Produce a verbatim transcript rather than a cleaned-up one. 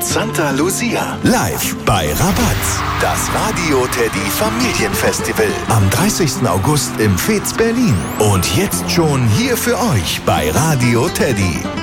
mit Santa Lucia. Live bei Rabatz. Das Radio Teddy Familienfestival. Am dreißigsten August im Fez Berlin. Und jetzt schon hier für euch bei Radio Teddy.